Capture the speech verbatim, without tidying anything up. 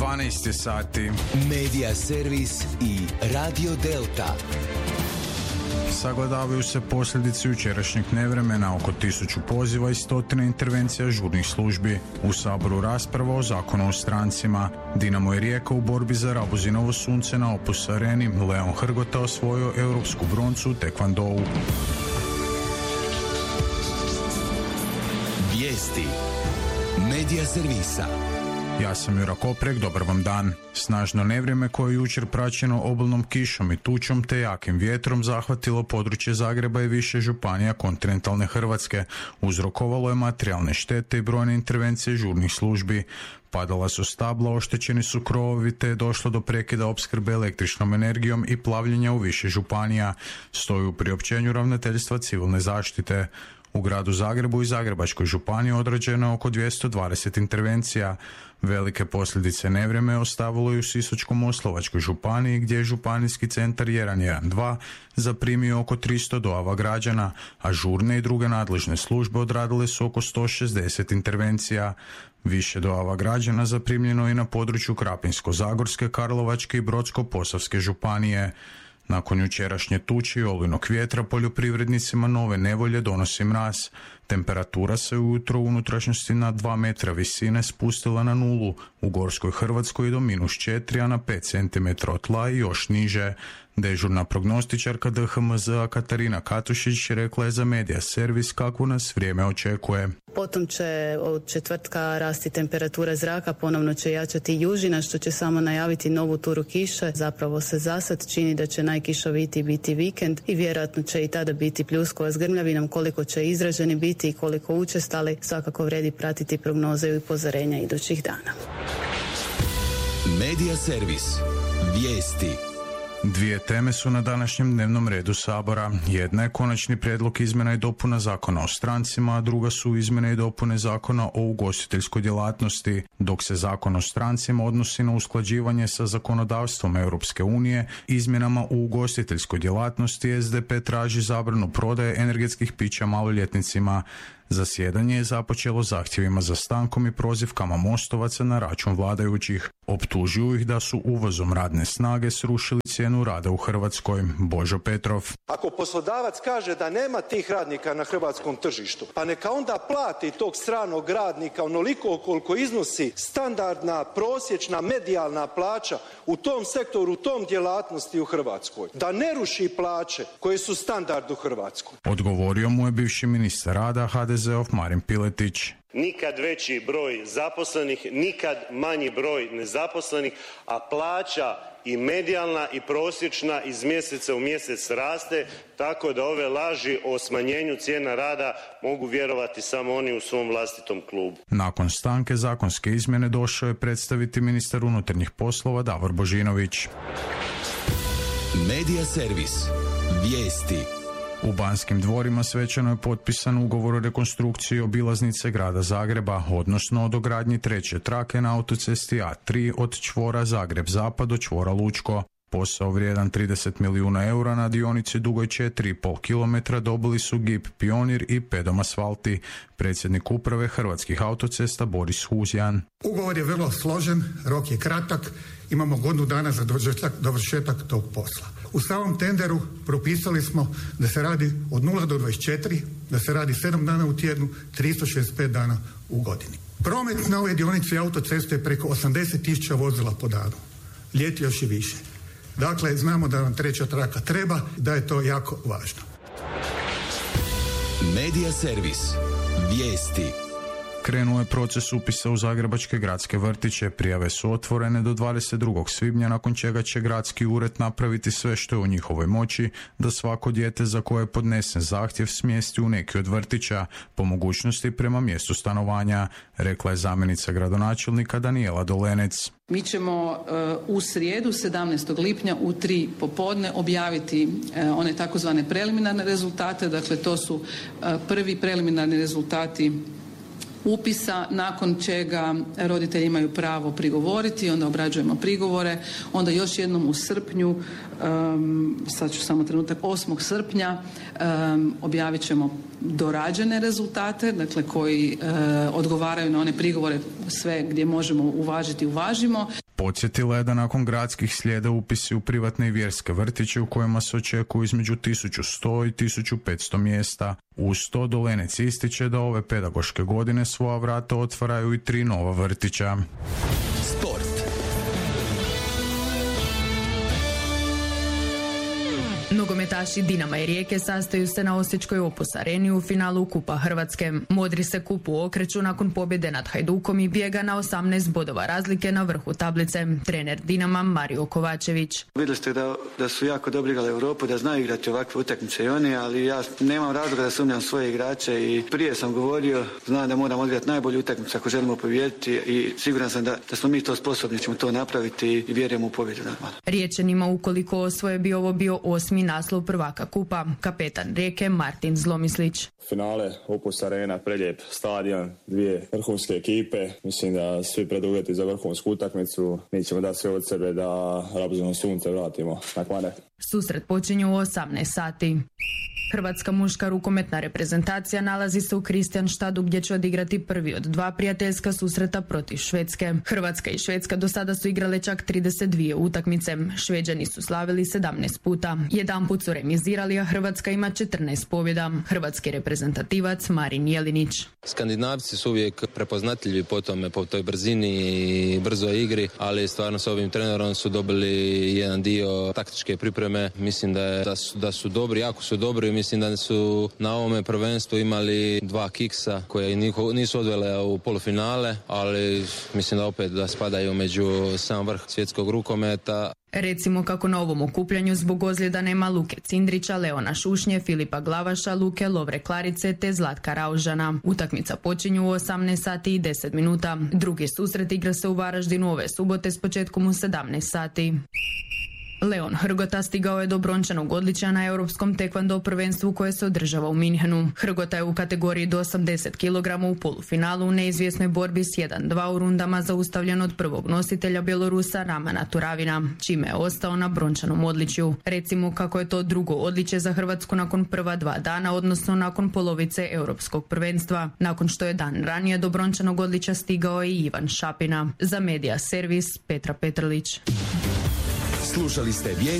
dvanaest je sati. Medija servis i Radio Delta. Sagledavaju se posljedice jučerašnjeg nevremena, oko tisuću poziva i stotine intervencija žurnih službi. U Saboru rasprava o zakonu o strancima. Dinamo i Rijeka u borbi za Rabuzinovo sunce na Opus Areni. Leon Hrgota osvojio europsku broncu u tekvandou. Vijesti Medija servisa. Ja sam Jura Koprek, dobar vam dan. Snažno nevrijeme koje je jučer praćeno obilnom kišom i tučom te jakim vjetrom zahvatilo područje Zagreba i više županija kontinentalne Hrvatske. Uzrokovalo je materijalne štete i brojne intervencije žurnih službi. Padala su stabla, oštećeni su krovovi te je došlo do prekida opskrbe električnom energijom i plavljenja u više županija, stoji u priopćenju Ravnateljstva civilne zaštite. U gradu Zagrebu i Zagrebačkoj županiji odrađeno je oko dvjesto dvadeset intervencija. Velike posljedice nevrijeme ostavilo i u Sisačko-moslavačkoj županiji gdje je županijski centar jedan jedan dva zaprimio oko tristo dojava građana, a žurne i druge nadležne službe odradile su oko sto šezdeset intervencija. Više dojava građana zaprimljeno i na području Krapinsko-zagorske, Karlovačke i Brodsko-posavske županije. Nakon jučerašnje tuče i olujnog vjetra poljoprivrednicima nove nevolje donosi mraz. Temperatura se ujutro u unutrašnjosti na dva metra visine spustila na nulu, u Gorskoj Hrvatskoj do minus četiri, a na pet centimetara od tla i još niže. Dežurna prognostičarka D H M Z-a Katarina Katušić rekla je za Medija servis kako nas vrijeme očekuje. Potom će od četvrtka rasti temperatura zraka, ponovno će jačati južina što će samo najaviti novu turu kiše. Zapravo se zasad čini da će najkišovitiji biti vikend i vjerojatno će i tada biti pljuskova s grmljavinom. Koliko će izraženi biti i koliko učestali, svakako vredi pratiti prognoze i upozorenja idućih dana. Medija servis. Vijesti. Dvije teme su na današnjem dnevnom redu Sabora. Jedna je konačni prijedlog izmjena i dopuna zakona o strancima, a druga su izmjene i dopune zakona o ugostiteljskoj djelatnosti. Dok se zakon o strancima odnosi na usklađivanje sa zakonodavstvom Europske unije, izmjenama u ugostiteljskoj djelatnosti S D P traži zabranu prodaje energetskih pića maloljetnicima. Zasjedanje je započelo zahtjevima za stankom i prozivkama mostovaca na račun vladajućih. Optužuju ih da su uvozom radne snage srušili cijenu rada u Hrvatskoj. Božo Petrov. Ako poslodavac kaže da nema tih radnika na hrvatskom tržištu, pa neka onda plati tog stranog radnika onoliko koliko iznosi standardna, prosječna, medijalna plaća u tom sektoru, u tom djelatnosti u Hrvatskoj. Da ne ruši plaće koje su standard u Hrvatskoj. Odgovorio mu je bivši ministar rada H D Z-ov Marin Piletić. Nikad veći broj zaposlenih, nikad manji broj nezaposlenih, a plaća i medijalna i prosječna iz mjeseca u mjesec raste, tako da ove laži o smanjenju cijena rada mogu vjerovati samo oni u svom vlastitom klubu. Nakon stanke zakonske izmjene došao je predstaviti ministar unutarnjih poslova Davor Božinović. Medija servis. Vijesti. U Banskim dvorima svečano je potpisan ugovor o rekonstrukciji obilaznice grada Zagreba, odnosno o dogradnji treće trake na autocesti A tri od čvora Zagreb-Zapad do čvora Lučko. Posao vrijedan trideset milijuna eura na dionici dugoj četiri i pol kilometra dobili su G I P Pionir i Pedom Asfalti. Predsjednik uprave Hrvatskih autocesta Boris Huzjan. Ugovor je vrlo složen, rok je kratak, imamo godinu dana za dovršetak tog posla. U samom tenderu propisali smo da se radi od nula do dvadeset četiri, da se radi sedam dana u tjednu, tristo šezdeset pet dana u godini. Promet na ovoj dionici autoceste je preko osamdeset tisuća vozila po danu. Ljeti još i više. Dakle, znamo da nam treća traka treba, da je to jako važno. Medija servis. Vijesti. Krenuo je proces upisa u zagrebačke gradske vrtiće. Prijave su otvorene do dvadeset drugog svibnja, nakon čega će gradski ured napraviti sve što je u njihovoj moći da svako dijete za koje je podnesen zahtjev smjesti u neki od vrtića, po mogućnosti prema mjestu stanovanja, rekla je zamjenica gradonačelnika Danijela Dolenec. Mi ćemo uh, u srijedu sedamnaestog lipnja u tri popodne objaviti uh, one takozvane preliminarne rezultate, dakle to su uh, prvi preliminarni rezultati upisa, nakon čega roditelji imaju pravo prigovoriti, onda obrađujemo prigovore, onda još jednom u srpnju, um, sad ću samo trenutak, osmog srpnja um, objavit ćemo dorađene rezultate, dakle koji uh, odgovaraju na one prigovore, sve gdje možemo uvažiti, uvažimo. Podsjetila je da nakon gradskih slijede upisi u privatne i vjerske vrtiće u kojima se očekuju između tisuću sto i tisuću petsto mjesta. Uz to Dolenec ističe da ove pedagoške godine svoja vrata otvaraju i tri nova vrtića. Sport. Nogometaši Dinama i Rijeke sastaju se na Osječkoj Opus areni u finalu Kupa Hrvatske. Modri se kupu okreću nakon pobjede nad Hajdukom i bijega na osamnaest bodova razlike na vrhu tablice. Trener Dinama Mario Kovačević. Vidjeli ste da, da su jako dobro igrali Europu, da znaju igrati ovakve utakmice i oni, ali ja nemam razloga da sumnjam svoje igrače i prije sam govorio, znam da moramo odigrati najbolju utakmicu ako želimo pobijediti i siguran sam da, da smo mi to sposobni, ćemo to napraviti i vjerujemo u pobjedu normalno. Riječanima ukoliko osvoje bi ovo bio osmi naslov prvaka kupa. Kapetan Rijeke Martin Zlomislić. Finale, Opus arena, preljep stadion, dvije vrhunske ekipe. Mislim da svi preduvjeti za vrhunsku utakmicu. Mi ćemo dati sve od sebe da Rabzino sunce vratimo na Kvarner. Susret počinje u osamnaest sati. Hrvatska muška rukometna reprezentacija nalazi se u Kristianstadu gdje će odigrati prvi od dva prijateljska susreta protiv Švedske. Hrvatska i Švedska do sada su igrale čak trideset dvije utakmice. Šveđani su slavili sedamnaest puta. Jedanput su remizirali, a Hrvatska ima četrnaest pobjeda. Hrvatski reprezentativac Marin Jelinić. Skandinavci su uvijek prepoznatljivi po tome, po toj brzini i brzoj igri, ali stvarno s ovim trenerom su dobili jedan dio taktičke pripreme. Mislim da, je, da, su, da su dobri, jako su dobri. Mislim da su na ovome prvenstvu imali dva kiksa koje nisu odvele u polufinale, ali mislim da opet da spadaju među sam vrh svjetskog rukometa. Recimo kako na ovom okupljanju zbog ozljeda nema Luke Cindrića, Leona Šušnje, Filipa Glavaša, Luke Lovre Klarice te Zlatka Raužana. Utakmica počinju u osamnaest sati i deset minuta. Drugi susret igra se u Varaždinu ove subote s početkom u sedamnaest sati. Leon Hrgota stigao je do brončanog odličja na europskom tekvando prvenstvu koje se održava u Minhenu. Hrgota je u kategoriji do osamdeset kilograma u polufinalu u neizvjesnoj borbi s jedan dva u rundama zaustavljen od prvog nositelja Bjelorusa Ramana Turavina, čime je ostao na brončanom odličju. Recimo kako je to drugo odličje za Hrvatsku nakon prva dva dana, odnosno nakon polovice europskog prvenstva, nakon što je dan ranije do brončanog odličja stigao i Ivan Šapina. Za Medija servis Petra Petrlić. Slušali ste vijesti